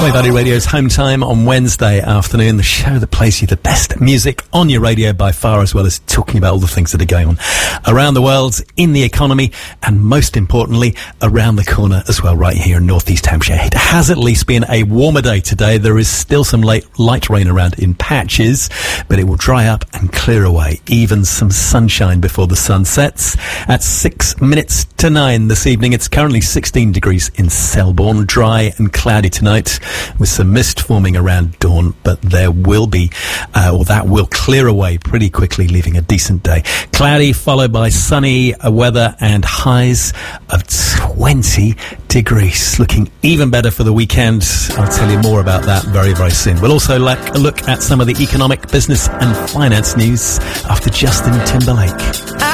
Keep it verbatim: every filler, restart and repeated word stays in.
Play Value Radio's Home Time on Wednesday afternoon, the show that plays you the best music on your radio by far, as well as talking about all the things that are going on around the world, in the economy, and most importantly, around the corner as well, right here in North East Hampshire. It has at least been a warmer day today. There is still some late, light rain around in patches, but it will dry up and clear away. Even some sunshine before the sun sets. At six minutes to nine this evening, it's currently sixteen degrees in Selborne, dry and cloudy tonight, with some mist forming around dawn, but there will be, uh, or that will clear away pretty quickly, leaving a decent day. Cloudy, followed by sunny weather and highs of twenty degrees. Looking even better for the weekend. I'll tell you more about that very, very soon. We'll also like a look at some of the economic, business and finance news after Justin Timberlake.